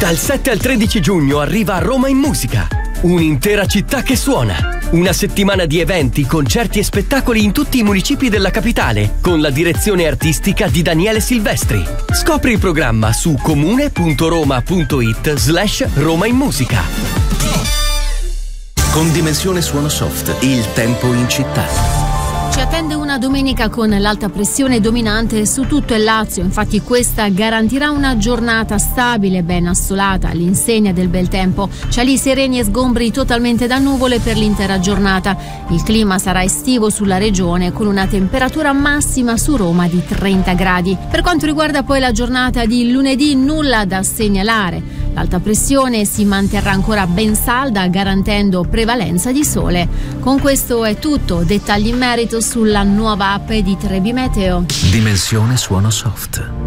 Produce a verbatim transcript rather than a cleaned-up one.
Dal sette al tredici giugno arriva Roma in Musica. Un'intera città che suona. Una settimana di eventi, concerti e spettacoli in tutti i municipi della capitale, con la direzione artistica di Daniele Silvestri. Scopri il programma su comune.roma.it slash Roma in Musica. Con Dimensione Suonosoft, il tempo in città. Ci attende una domenica con l'alta pressione dominante su tutto il Lazio, infatti questa garantirà una giornata stabile, ben assolata, all'insegna del bel tempo. Cieli sereni e sgombri totalmente da nuvole per l'intera giornata. Il clima sarà estivo sulla regione con una temperatura massima su Roma di trenta gradi. Per quanto riguarda poi la giornata di lunedì, nulla da segnalare. L'alta pressione si manterrà ancora ben salda, garantendo prevalenza di sole. Con questo è tutto. Dettagli in merito sulla nuova app di Trebi Meteo. Dimensione Suonosoft.